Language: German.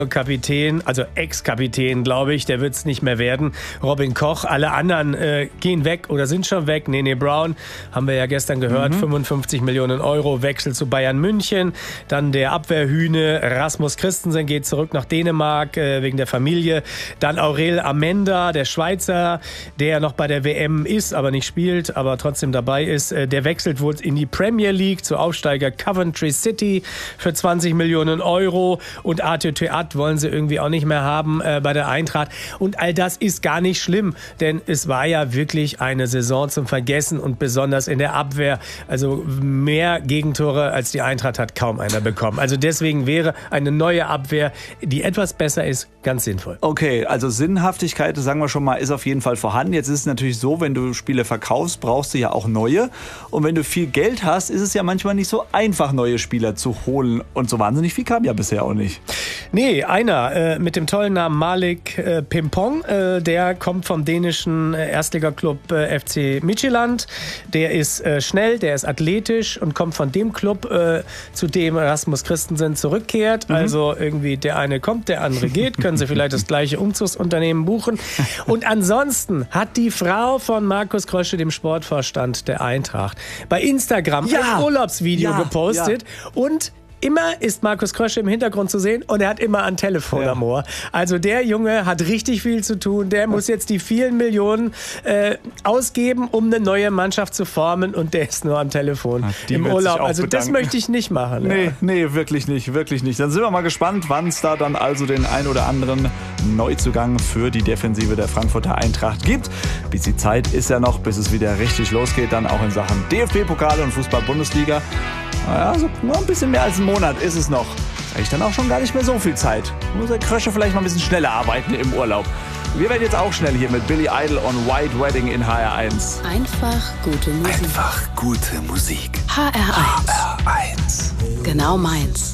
Kapitän, also Ex-Kapitän, glaube ich, der wird es nicht mehr werden. Robin Koch, alle anderen gehen weg oder sind schon weg. Nene Brown, haben wir ja gestern gehört, 55 Millionen Euro, Wechsel zu Bayern München. Dann der Abwehrhühne Rasmus Christensen geht zurück nach Dänemark wegen der Familie. Dann Aurel Amenda, der Schweizer, der noch bei der WM ist, aber nicht spielt, aber trotzdem dabei ist. Der wechselt wohl in die Premier League zu Aufsteiger Coventry City für 20 Millionen Euro. Und Arthur Theat wollen sie irgendwie auch nicht mehr haben bei der Eintracht. Und all das ist gar nicht schlimm, denn es war ja wirklich eine Saison zum Vergessen und besonders in der Abwehr. Also mehr Gegentore als die Eintracht hat kaum einer bekommen. Also deswegen wäre eine neue Abwehr, die etwas besser ist, ganz sinnvoll. Okay, also Sinnhaftigkeit, sagen wir schon mal, ist auf jeden Fall vorhanden. Jetzt ist es natürlich so, wenn du Spiele verkaufst, brauchst du ja auch neue. Und wenn du viel Geld hast, ist es ja manchmal nicht so einfach, neue Spieler zu holen. Und so wahnsinnig viel kam ja bisher auch nicht. Nee, einer mit dem tollen Namen Malik Pimpong, der kommt vom dänischen Erstligaklub FC Midtjylland. Der ist schnell, der ist athletisch und kommt von dem Club, zu dem Rasmus Christensen zurückkehrt. Also irgendwie der eine kommt, der andere geht. Können Sie vielleicht das gleiche Umzugsunternehmen buchen. Und ansonsten hat die Frau von Markus Krösche, dem Sportvorstand der Eintracht, bei Instagram ein Urlaubsvideo gepostet und immer ist Markus Krösche im Hintergrund zu sehen und er hat immer ein Telefon am Ohr. Also der Junge hat richtig viel zu tun. Der muss jetzt die vielen Millionen ausgeben, um eine neue Mannschaft zu formen und der ist nur am Telefon im Urlaub. Also das möchte ich nicht machen. Nee, wirklich nicht, wirklich nicht. Dann sind wir mal gespannt, wann es da dann also den ein oder anderen Neuzugang für die Defensive der Frankfurter Eintracht gibt. Bis die Zeit ist ja noch, bis es wieder richtig losgeht, dann auch in Sachen DFB-Pokal und Fußball-Bundesliga. Naja, so nur ein bisschen mehr als einen Monat ist es noch. Eigentlich dann auch schon gar nicht mehr so viel Zeit. Muss der Krösche vielleicht mal ein bisschen schneller arbeiten im Urlaub. Wir werden jetzt auch schnell hier mit Billy Idol und White Wedding in HR1. Einfach gute Musik. Einfach gute Musik. HR1. HR1. Genau meins.